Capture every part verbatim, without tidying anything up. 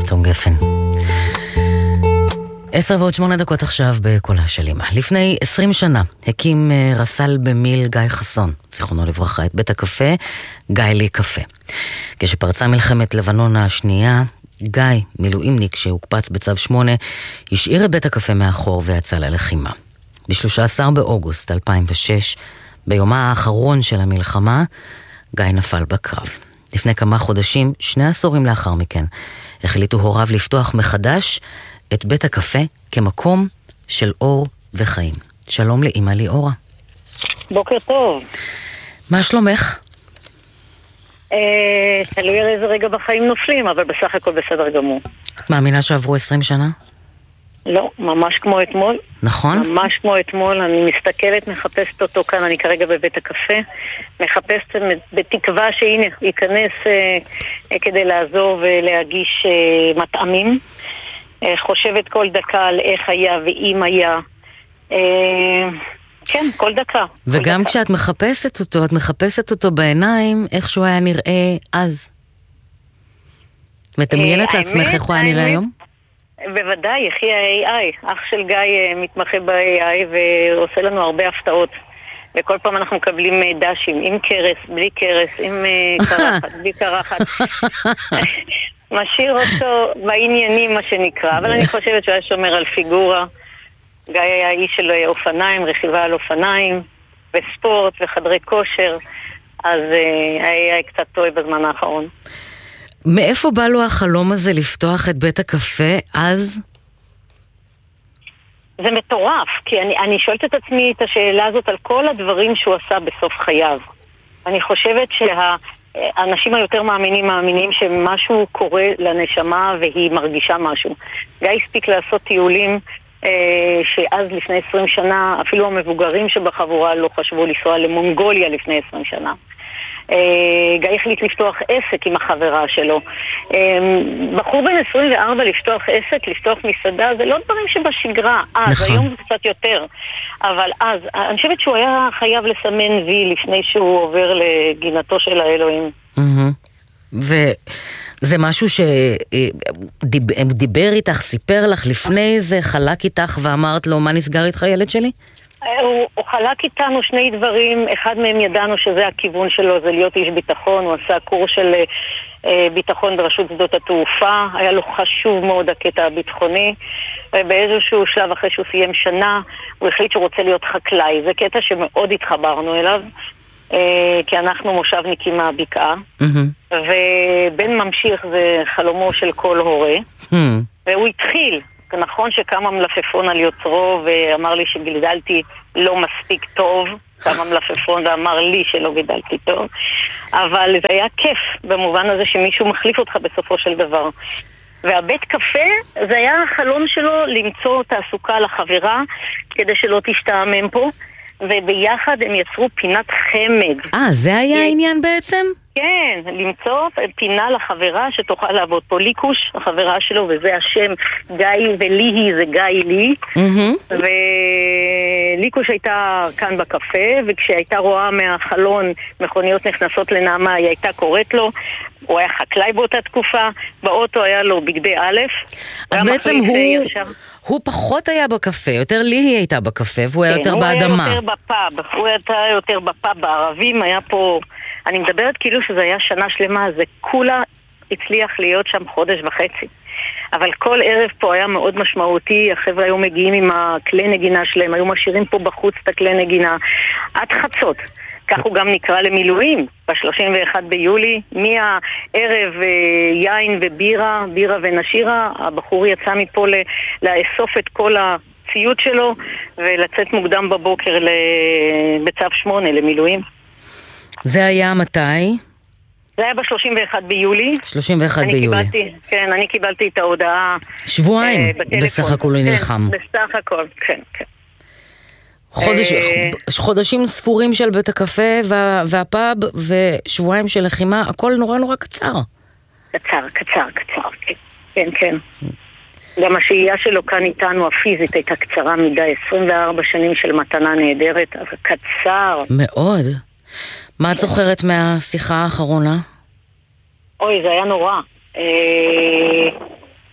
יונתן גפן. עשר ועוד שמונה דקות עכשיו בקולה של אמא. לפני עשרים שנה הקים רס"ל במיל גיא חסון, זיכרונו לברכה, את בית הקפה גיא לי קפה. כשפרצה מלחמת לבנון השנייה, גיא, מילואימניק שהוקפץ בצו שמונה, השאיר את בית הקפה מאחור ויצא ללחימה. ב-שלושה עשר באוגוסט אלפיים ושש, ביומה האחרון של המלחמה, גיא נפל בקרב. לפני כמה חודשים, שני עשורים לאחר מכן, החליטו הוריו לפתוח מחדש את בית הקפה כמקום של אור וחיים. שלום לאמא ליאורה. בוקר טוב. מה שלומך? אה, תלוי איזה רגע בחיים נופלים, אבל בסך הכל בסדר גמור. את מאמינה שעברו עשרים שנה? לא, ממש כמו אתמול. נכון? ממש כמו אתמול, אני מסתכלת, מחפשת אותו כאן, אני כרגע בבית הקפה, מחפשת בתקווה שהנה ייכנס אה, כדי לעזור ולהגיש אה, מטעמים. אה, חושבת כל דקה על איך היה ואם היה. אה, כן, כל דקה. וגם כל דקה. כשאת מחפשת אותו, את מחפשת אותו בעיניים, איך שהוא היה נראה אז. מדמיינת אה, לעצמך איך הוא היה נראה היום? בוודאי, יחי ה-איי איי. אח של גיא מתמחה ב-איי איי ועושה לנו הרבה הפתעות. וכל פעם אנחנו מקבלים דשים, עם קרס, בלי קרס, עם קרחת, בלי קרחת. משאיר אותו בעניינים, מה שנקרא. אבל אני חושבת שהוא היה שומר על פיגורה. גיא היה איש של אופניים, רכיבה על אופניים, וספורט וחדרי כושר. אז ה-איי איי קצת טועה בזמן האחרון. מאיפה בא לו החלום הזה לפתוח את בית הקפה אז? זה מטורף, כי אני, אני שואלת את עצמי את השאלה הזאת על כל הדברים שהוא עשה בסוף חייו. אני חושבת שהאנשים היותר מאמינים מאמינים שמשהו קורה לנשמה והיא מרגישה משהו. גיא הספיק לעשות טיולים אה, שאז לפני עשרים שנה, אפילו המבוגרים שבחבורה לא חשבו לנסוע למונגוליה לפני עשרים שנה. גיא החליט לפתוח עסק עם החברה שלו. בחור בן עשרים וארבע לפתוח עסק, לפתוח מסעדה, זה לא דברים שבשגרה. אז, היום זה קצת יותר. אבל אז, אני חושבת שהוא היה חייב לסמן וי לפני שהוא עובר לגינתו של האלוהים. וזה משהו שדיבר איתך, סיפר לך לפני זה, חלק איתך ואמרת לו, מה נסגר איתך ילד שלי? הוא, הוא חלק איתנו שני דברים, אחד מהם ידענו שזה הכיוון שלו, זה להיות איש ביטחון, הוא עשה קורס של אה, ביטחון ברשות שדות התעופה, היה לו חשוב מאוד הקטע הביטחוני, ובאיזשהו שלב אחרי שהוא סיים שנה, הוא החליט שהוא רוצה להיות חקלאי, זה קטע שמאוד התחברנו אליו, אה, כי אנחנו מושבניקים מהבקעה, mm-hmm. ובן ממשיך זה חלומו של כל הורה, mm-hmm. והוא התחיל, נכון שקמה מלפפון על יוצרו ואמר לי שגדלתי לא מספיק טוב, קמה מלפפון ואמר לי שלא גדלתי טוב, אבל זה היה כיף במובן הזה שמישהו מחליף אותך בסופו של דבר. והבית קפה זה היה החלום שלו למצוא תעסוקה לחברה כדי שלא תשתעמם פה, וביחד הם יצרו פינת חמד. אה, זה היה העניין בעצם? כן, למצוא פינה לחברה שתוכל לעבוד פה. ליקוש, החברה שלו, וזה השם גיא וליהי, זה גיא לי. Mm-hmm. וליקוש הייתה כאן בקפה, וכשהייתה רואה מהחלון מכוניות נכנסות לנעמה, היא הייתה קוראת לו. הוא היה חקלאי באותה תקופה, באוטו היה לו בגדי א'. אז בעצם הוא, הוא פחות היה בקפה, יותר ליהי הייתה בקפה, והוא היה יותר באדמה. הוא היה יותר בפאב, הוא היה יותר בפאב בערבים, היה פה... אני מדברת כאילו שזה היה שנה שלמה, זה כולה הצליח להיות שם חודש וחצי. אבל כל ערב פה היה מאוד משמעותי, החבר'ה היו מגיעים עם הכלי נגינה שלהם, היו משאירים פה בחוץ את הכלי נגינה, עד חצות. כך הוא גם נקרא למילואים, ב-שלושים ואחד ביולי, מהערב יין ובירה, בירה ונשירה, הבחור יצא מפה לאסוף את כל הציוד שלו, ולצאת מוקדם בבוקר בצו שמונה למילואים. זה היה מתי? זה היה ב-שלושים ואחד ביולי. שלושים ואחד ביולי. קיבלתי, כן, אני קיבלתי את ההודעה. שבועיים אה, בסך הכל הוא נלחם. כן, בסך הכל, כן, כן. חודש, אה... חודשים ספורים של בית הקפה וה, והפאב ושבועיים של לחימה, הכל נורא נורא קצר. קצר, קצר, קצר, כן, כן. גם השהייה שלו כאן איתנו הפיזית הייתה קצרה מדי, עשרים וארבע שנים של מתנה נהדרת, אבל קצר. מאוד. מה את זוכרת מהשיחה האחרונה? אוי, זה היה נורא.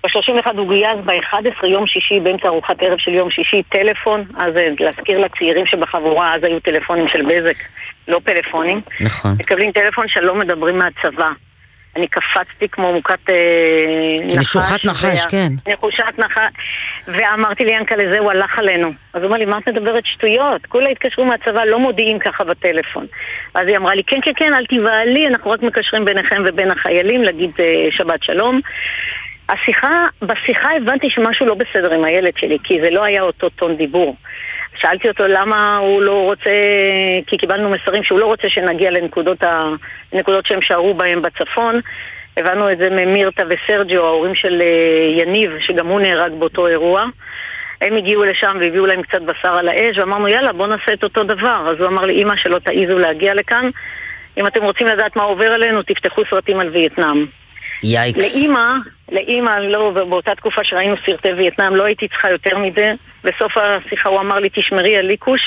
ב-שלושים ואחד הוא גויס ב-אחד עשר יום שישי, באמצע ארוחת ערב של יום שישי, טלפון. אז להזכיר לצעירים שבחבורה, אז היו טלפונים של בזק, לא פלאפונים. נכון. מקבלים טלפון שלא מדברים מהצבא. אני קפצתי כמו מוקת נחש. נשוכת נחש, כן. נחושת נחש. ואמרתי לי, ינקה, לזה הוא הלך עלינו. אז הוא אמר לי, מה את מדברת שטויות? כולה התקשרו מהצבא, לא מודיעים ככה בטלפון. אז היא אמרה לי, כן, כן, כן, אל תבעלי, אנחנו רק מקשרים ביניכם ובין החיילים, להגיד שבת שלום. השיחה, בשיחה הבנתי שמשהו לא בסדר עם הילד שלי, כי זה לא היה אותו טון דיבור. שאלתי אותו למה הוא לא רוצה, כי קיבלנו מסרים שהוא לא רוצה שנגיע לנקודות ה... לנקודות שהם שערו בהם בצפון. הבנו את זה ממירתה וסרג'ו, ההורים של יניב, שגם הוא נהרג באותו אירוע. הם הגיעו לשם והביאו להם קצת בשר על האש, ואמרנו יאללה בוא נעשה את אותו דבר. אז הוא אמר לי, אמא שלא תעיזו להגיע לכאן, אם אתם רוצים לדעת מה עובר עלינו, תפתחו סרטים על וייטנאם. יאיקס. לאמא, לאמא, לא, באותה תקופה שראינו סרטי וייטנאם, לא הייתי צריכה יותר מזה. בסוף השיחה הוא אמר לי, תשמרי על ליקוש,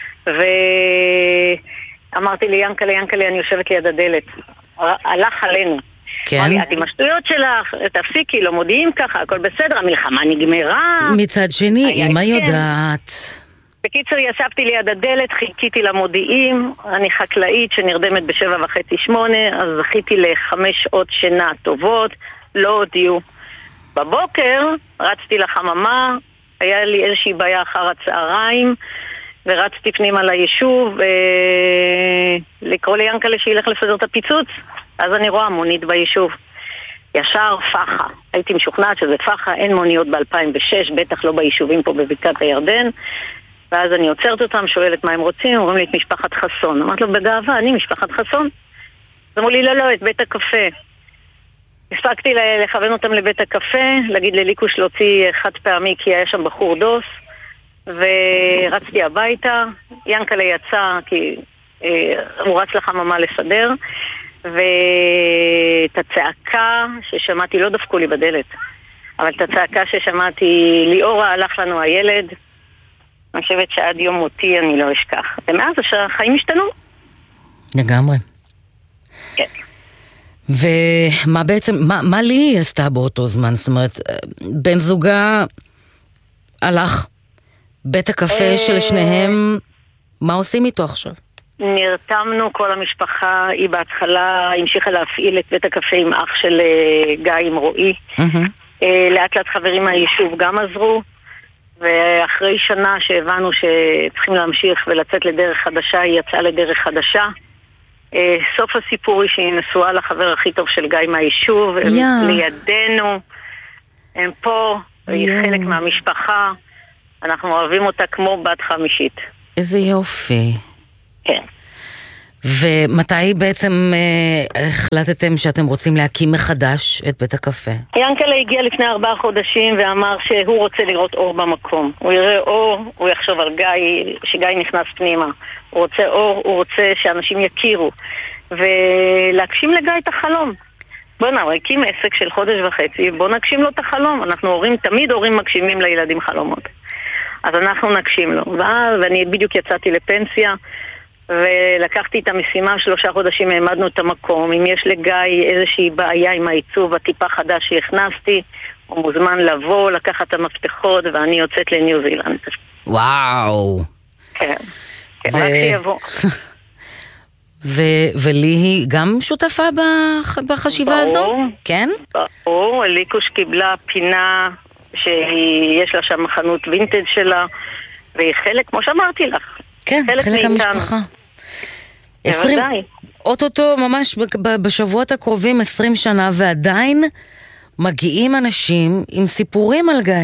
ואמרתי לי, ינקלה, ינקלה, אני יושבת ליד הדלת. הלך עלינו. כן. אמר לי, את עם השטויות שלך, תפסיקי, לא מודיעים ככה, הכל בסדר, המלחמה נגמרה. מצד שני, אמא יודעת. בקיצור, ישבתי ליד הדלת, חיכיתי למודיעים, אני חקלאית שנרדמת בשבע וחצי שמונה, אז זכיתי לחמש שעות שינה טובות, לא הודיעו. בבוקר רצתי לחממה, היה לי איזושהי בעיה אחר הצהריים, ורצתי פנימה ליישוב, לקרוא ליאנקלה שילך לפזר את הפיצוץ, אז אני רואה מונית ביישוב. ישר פחה, הייתי משוכנעת שזה פחה, אין מוניות ב-אלפיים ושש, בטח לא ביישובים פה בבקעת הירדן, ואז אני עוצרת אותם, שואלת מה הם רוצים, אומרים לי את משפחת חסון. אמרת לו בגאווה, אני משפחת חסון. אז אמרו לי, לא, לא, את בית הקפה. הספקתי לכוון אותם לבית הקפה, להגיד לליקוש להוציא חד פעמי, כי היה שם בחור דוס, ורצתי הביתה. ינקלה יצא, כי אה, הוא רץ לחממה לסדר, ואת הצעקה ששמעתי, לא דפקו לי בדלת, אבל את הצעקה ששמעתי, ליאורה הלך לנו הילד, אני חושבת שעד יום מותי אני לא אשכח. ומאז החיים השתנו. לגמרי. כן. ומה בעצם, מה, מה לי היא עשתה באותו זמן? זאת אומרת, בן זוגה הלך, בית הקפה של שניהם, מה עושים איתו עכשיו? נרתמנו כל המשפחה, היא בהתחלה המשיכה להפעיל את בית הקפה עם אח של גיא, עם רועי. לאט לאט חברים מהיישוב גם עזרו. ואחרי שנה שהבנו שצריכים להמשיך ולצאת לדרך חדשה, היא יצאה לדרך חדשה. סוף הסיפור היא שהיא נשואה לחבר הכי טוב של גיא מהיישוב, הם yeah. לידינו, הם פה, yeah. היא חלק מהמשפחה, אנחנו אוהבים אותה כמו בת חמישית. איזה יופי. כן. ומתי בעצם אה, החלטתם שאתם רוצים להקים מחדש את בית הקפה? ינקלה הגיע לפני ארבעה חודשים ואמר שהוא רוצה לראות אור במקום. הוא יראה אור, הוא יחשוב על גיא, שגיא נכנס פנימה. הוא רוצה אור, הוא רוצה שאנשים יכירו. ולהגשים לגיא את החלום. בוא נראה, הקים עסק של חודש וחצי, בוא נגשים לו את החלום. אנחנו הורים, תמיד הורים מגשימים לילדים חלומות. אז אנחנו נגשים לו. ואני בדיוק יצאתי לפנסיה, ולקחתי את המשימה, שלושה חודשים העמדנו את המקום. אם יש לגיא איזושהי בעיה עם העיצוב הטיפה חדש שהכנסתי, הוא מוזמן לבוא, לקחת את המפתחות, ואני יוצאת לניו זילנד. וואו. כן, כן, רק שיבוא. ולי היא גם שותפה בחשיבה הזו? כן? ברור, ליקוש קיבלה פינה שיש לה שם חנות וינטג' שלה, והיא חלק, כמו שאמרתי לך. כן, חלק, חלק המשפחה. עשרים, אוטוטו ממש בשבועות הקרובים עשרים שנה, ועדיין מגיעים אנשים עם סיפורים על גיא.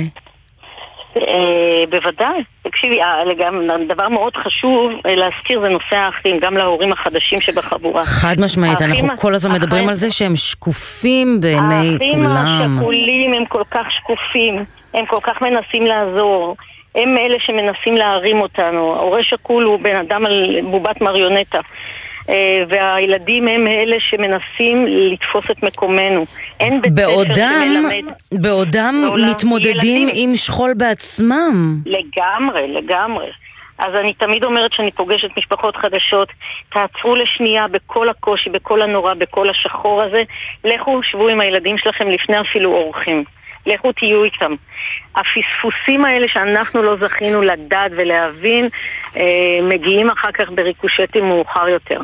בוודאי. תקשיבי, דבר מאוד חשוב להזכיר זה נושא האחים, גם להורים החדשים שבחבורה. חד משמעית, אנחנו כל הזמן מדברים על זה שהם שקופים בעיני כולם. האחים השכולים הם כל כך שקופים, הם כל כך מנסים לעזור. הם אלה שמנסים להרים אותנו. ההורה שקול הוא בן אדם על בובת מריונטה. והילדים הם אלה שמנסים לתפוס את מקומנו. אין בית ספר שמלמד. בעודם מתמודדים עם שכול בעצמם. לגמרי, לגמרי. אז אני תמיד אומרת שאני פוגשת משפחות חדשות, תעצרו לשנייה בכל הקושי, בכל הנורא, בכל השחור הזה. לכו שבו עם הילדים שלכם לפני אפילו אורחים. לכו תהיו איתם. הפספוסים האלה שאנחנו לא זכינו לדעת ולהבין, מגיעים אחר כך בריקושטים מאוחר יותר.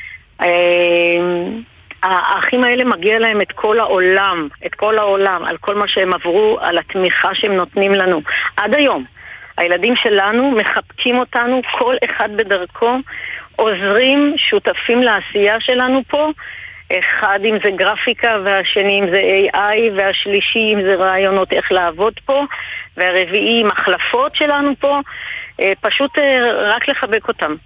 האחים האלה מגיע להם את כל העולם, את כל העולם, על כל מה שהם עברו, על התמיכה שהם נותנים לנו. עד היום, הילדים שלנו מחבקים אותנו, כל אחד בדרכו, עוזרים, שותפים לעשייה שלנו פה, אחד אם זה גרפיקה, והשני אם זה איי איי, והשלישי אם זה רעיונות איך לעבוד פה, והרביעי עם החלפות שלנו פה, פשוט רק לחבק אותם.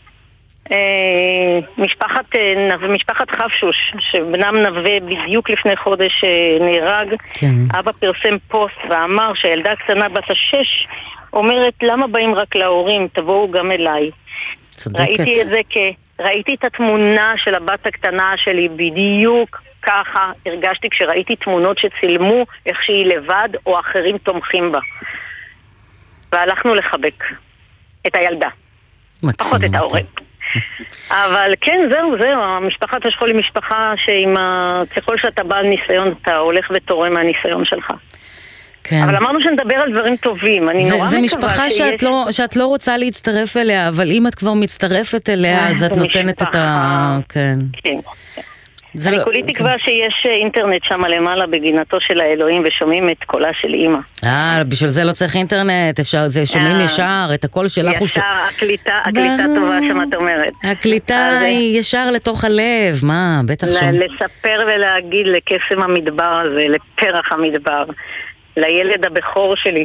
משפחת, משפחת חפשוש, שבנם נווה בדיוק לפני חודש נהרג, כן. אבא פרסם פוסט ואמר שהילדה קטנה בת השש אומרת, למה באים רק להורים, תבואו גם אליי. צודקת. ראיתי את זה כ... ראיתי את התמונה של הבת הקטנה שלי בדיוק ככה, הרגשתי כשראיתי תמונות שצילמו איך שהיא לבד או אחרים תומכים בה. והלכנו לחבק את הילדה. פחות את ההורים. אבל כן, זהו, זהו, המשפחת השכול היא משפחה שעם ה... ככל שאתה בעל ניסיון, אתה הולך ותורם מהניסיון שלך. כן. אבל אמרנו שנדבר על דברים טובים. אני זה, נורא זה מקווה משפחה שיש... שאת לא, שאת לא רוצה להצטרף אליה, אבל אם את כבר מצטרפת אליה, אז את נותנת את ה... כן. כן. אני לא... כולי תקווה שיש אינטרנט שם למעלה בגינתו של האלוהים ושומעים את קולה של אמא. אה, בשביל זה לא צריך אינטרנט, אפשר, זה שומעים ישר, את הקול שלך הוא... ישר, הקליטה, הקליטה טובה שמה את אומרת. הקליטה היא ישר לתוך הלב, מה, בטח שם. לספר ולהגיד לקסם המדבר הזה, לפרח המדבר, לילד הבכור שלי,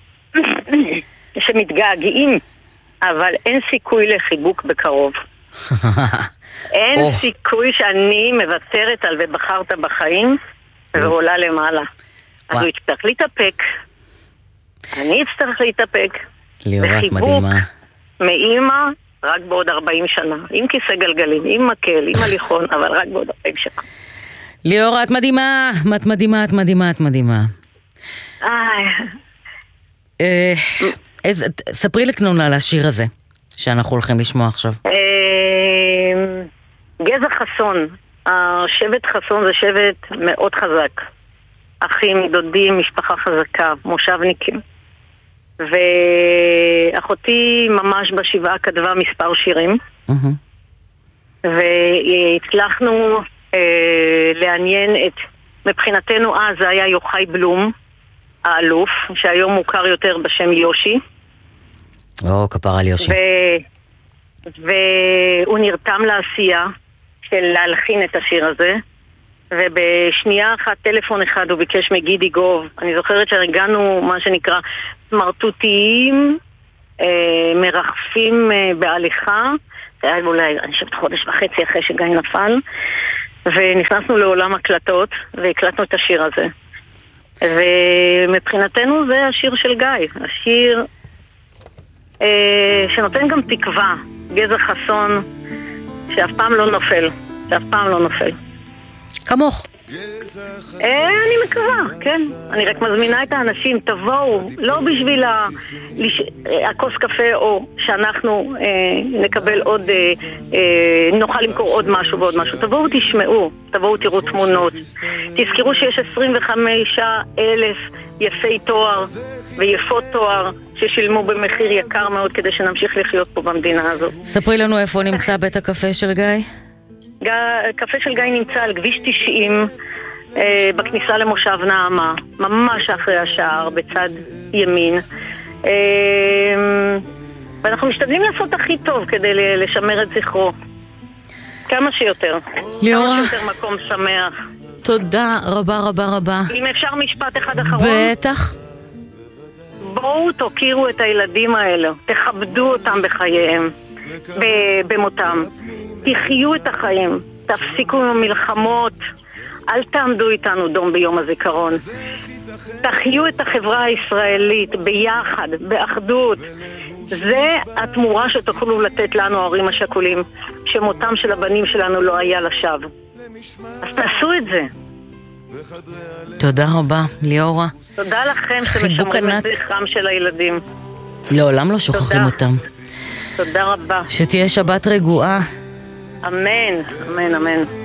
שמתגעגעים, אבל אין סיכוי לחיבוק בקרוב. אין oh. סיכוי שאני מוותרת על ובחרת בחיים oh. ועולה למעלה. wow. אז הוא יצטרך להתאפק, אני אצטרך להתאפק, וחיבוק מאמא רק בעוד ארבעים שנה, עם כיסא גלגלים, עם מקל, עם הליכון, אבל רק בעוד ארבעים שנה. ליאורה, את מדהימה, את מדהימה, את מדהימה, את מדהימה. אה, ספרי לקנונה על השיר הזה שאנחנו הולכים לשמוע עכשיו. גזע חסון, השבט חסון זה שבט מאוד חזק, אחים, דודים, משפחה חזקה, מושבניקים, ואחותי ממש בשבעה כתבה מספר שירים, והצלחנו לעניין את, מבחינתנו אז זה היה יוחאי בלום האלוף, שהיום מוכר יותר בשם יושי. או, כפר על יושי. והוא נרתם לעשייה של להלחין את השיר הזה, ובשנייה אחת, טלפון אחד, הוא ביקש מגידי גוב. אני זוכרת שהרגענו מה שנקרא סמרטוטיים, אה, מרחפים אה, בהליכה. זה היה אולי, אני חושבת, חודש וחצי אחרי שגיא נפל, ונכנסנו לעולם הקלטות, והקלטנו את השיר הזה. ומבחינתנו זה השיר של גיא, השיר אה, שנותן גם תקווה, גזע חסון, שאף פעם לא נופל, שאף פעם לא נופל. כמוך. אה, אני מקווה, כן. אני רק מזמינה את האנשים, תבואו, לא בשביל ה... לש... הכוס קפה או שאנחנו אה, נקבל עוד, אה, אה, נוכל למכור עוד משהו ועוד משהו. תבואו תשמעו, תבואו תראו תמונות. תזכרו שיש עשרים וחמישה אלף יפי תואר ויפות תואר ששילמו במחיר יקר מאוד כדי שנמשיך לחיות פה במדינה הזאת. ספרי לנו איפה נמצא בית הקפה של גיא? הקפה של גיא נמצא על כביש תשעים אה, בכניסה למושב נעמה, ממש אחרי השער בצד ימין, אה, ואנחנו משתדלים לעשות הכי טוב כדי לשמר את זכרו כמה שיותר. ליאורה, כמה שיותר מקום שמח. תודה רבה רבה רבה. אם אפשר משפט אחד אחרון? בטח. בואו תוקירו את הילדים האלה, תכבדו אותם בחייהם, במותם, תחיו את החיים, תפסיקו עם המלחמות, אל תעמדו איתנו דום ביום הזיכרון, תחיו את החברה הישראלית ביחד, באחדות. זה התמורה שתוכלו לתת לנו ההורים השכולים, שמותם של הבנים שלנו לא היה לשווא. אז תעשו את זה. תודה רבה, ליאורה. תודה לכם שמשמרים את זכרם של הילדים. לעולם לא שוכחים אותם. תודה רבה. שתהיה שבת רגועה. אמן, אמן, אמן.